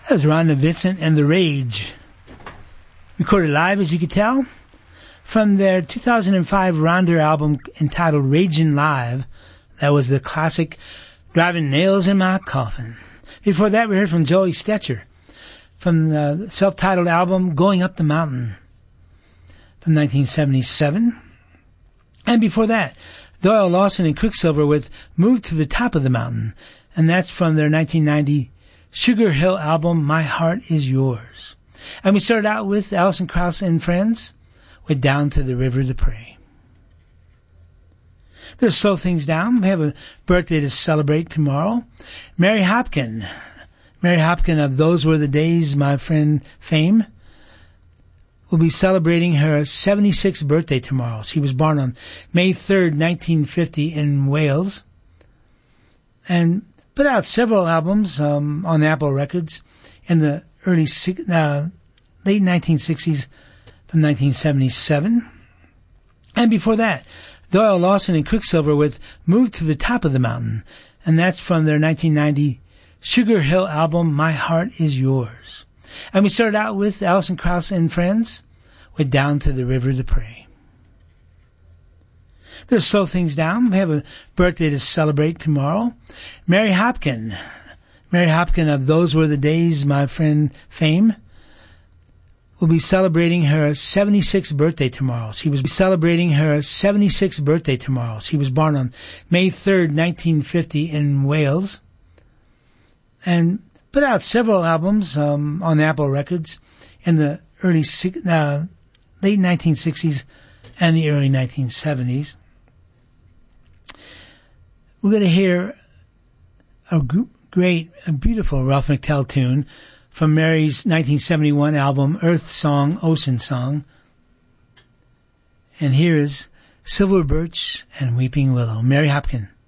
That was Rhonda Vincent and The Rage. Recorded live, as you could tell, from their 2005 Rhonda album entitled Ragin' Live. That was the classic Driving Nails in My Coffin. Before that, we heard from Joey Stetcher from the self-titled album Going Up the Mountain from 1977. And before that, Doyle Lawson and Quicksilver with Move to the Top of the Mountain. And that's from their 1990 Sugar Hill album, My Heart Is Yours. And we started out with Alison Krauss and Friends with Down to the River to Pray. Let's slow things down. We have a birthday to celebrate tomorrow. Mary Hopkin. Mary Hopkin of Those Were the Days, My Friend fame, will be celebrating her 76th birthday tomorrow. She was born on May 3rd, 1950 in Wales, and put out several albums on Apple Records in the late 1960s from 1977. And before that, Doyle Lawson and Quicksilver with Move to the Top of the Mountain. And that's from their 1990 Sugar Hill album, My Heart Is Yours. And we started out with Alison Krauss and Friends with Down to the River to Pray. Let's slow things down. We have a birthday to celebrate tomorrow. Mary Hopkin. Mary Hopkin of Those Were the Days, My Friend fame, will be celebrating her 76th birthday tomorrow. She was celebrating her 76th birthday tomorrow. She was born on May 3rd, 1950 in Wales, and put out several albums on Apple Records in the late 1960s and the early 1970s. We're going to hear a beautiful Ralph McTell tune from Mary's 1971 album, Earth Song, Ocean Song. And here is Silver Birch and Weeping Willow. Mary Hopkin.